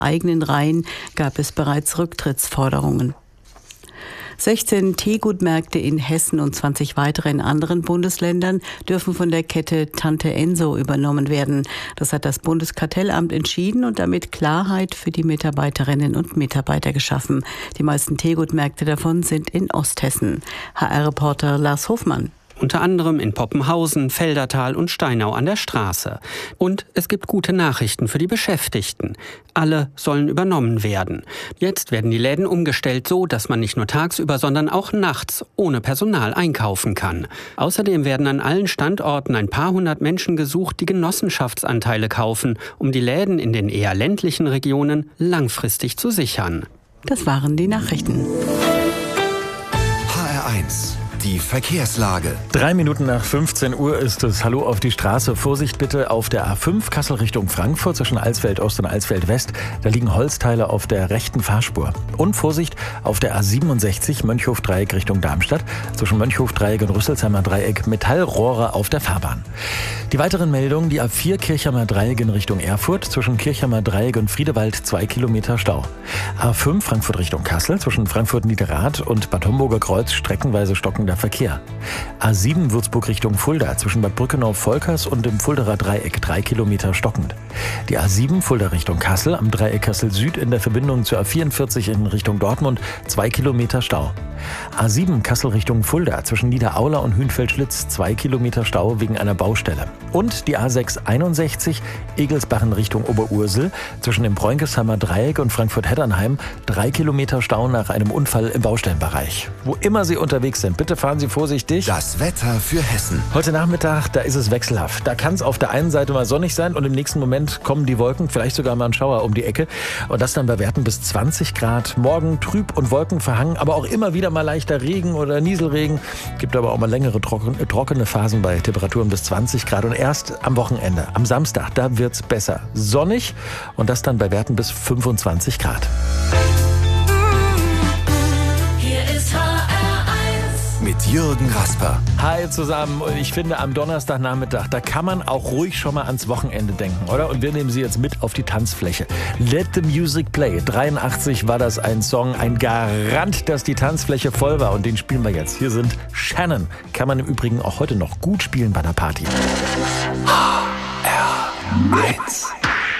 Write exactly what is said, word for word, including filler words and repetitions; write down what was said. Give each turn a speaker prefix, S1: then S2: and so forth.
S1: eigenen Reihen gab es bereits Rücktrittsforderungen. sechzehn Teegutmärkte in Hessen und zwanzig weitere in anderen Bundesländern dürfen von der Kette Tante Enso übernommen werden. Das hat das Bundeskartellamt entschieden und damit Klarheit für die Mitarbeiterinnen und Mitarbeiter geschaffen. Die meisten Teegutmärkte davon sind in Osthessen. H R-Reporter Lars Hofmann.
S2: Unter anderem in Poppenhausen, Feldertal und Steinau an der Straße. Und es gibt gute Nachrichten für die Beschäftigten. Alle sollen übernommen werden. Jetzt werden die Läden umgestellt so, dass man nicht nur tagsüber, sondern auch nachts ohne Personal einkaufen kann. Außerdem werden an allen Standorten ein paar hundert Menschen gesucht, die Genossenschaftsanteile kaufen, um die Läden in den eher ländlichen Regionen langfristig zu sichern.
S1: Das waren die Nachrichten.
S3: H R eins. Die Verkehrslage.
S4: Drei Minuten nach fünfzehn Uhr ist es. Hallo auf die Straße. Vorsicht bitte auf der A fünf Kassel Richtung Frankfurt zwischen Alsfeld Ost und Alsfeld West. Da liegen Holzteile auf der rechten Fahrspur. Und Vorsicht auf der A siebenundsechzig Mönchhof-Dreieck Richtung Darmstadt zwischen Mönchhof-Dreieck und Rüsselsheimer Dreieck Metallrohre auf der Fahrbahn. Die weiteren Meldungen: Die A vier Kirchheimer Dreieck in Richtung Erfurt zwischen Kirchheimer Dreieck und Friedewald zwei Kilometer Stau. A fünf Frankfurt Richtung Kassel zwischen Frankfurt-Niederrad und Bad Homburger Kreuz streckenweise stockender Verkehr. A sieben Würzburg Richtung Fulda zwischen Bad Brückenau-Volkers und dem Fulderer Dreieck drei Kilometer stockend. Die A sieben Fulda Richtung Kassel am Dreieck Kassel Süd in der Verbindung zur A vierundvierzig in Richtung Dortmund zwei Kilometer Stau. A sieben Kassel Richtung Fulda zwischen Niederaula und Hünfeld-Schlitz zwei Kilometer Stau wegen einer Baustelle. Und die A sechs einundsechzig Egelsbachen Richtung Oberursel zwischen dem Bräunkesheimer Dreieck und Frankfurt-Heddernheim drei Kilometer Stau nach einem Unfall im Baustellenbereich. Wo immer Sie unterwegs sind, bitte fahren Sie vorsichtig.
S3: Das Wetter für Hessen.
S4: Heute Nachmittag, da ist es wechselhaft. Da kann es auf der einen Seite mal sonnig sein und im nächsten Moment kommen die Wolken, vielleicht sogar mal ein Schauer um die Ecke. Und das dann bei Werten bis zwanzig Grad. Morgen trüb und wolkenverhangen, aber auch immer wieder mal leichter Regen oder Nieselregen. Gibt aber auch mal längere trocken, trockene Phasen bei Temperaturen bis zwanzig Grad. Und erst am Wochenende, am Samstag, da wird's besser. Sonnig und das dann bei Werten bis fünfundzwanzig Grad.
S3: Mit Jürgen Rasper.
S4: Hi zusammen, und ich finde, am Donnerstagnachmittag, da kann man auch ruhig schon mal ans Wochenende denken, oder? Und wir nehmen Sie jetzt mit auf die Tanzfläche. Let the Music Play. dreiundachtzig war das ein Song, ein Garant, dass die Tanzfläche voll war, und den spielen wir jetzt. Hier sind Shannon. Kann man im Übrigen auch heute noch gut spielen bei einer Party.
S3: H R eins.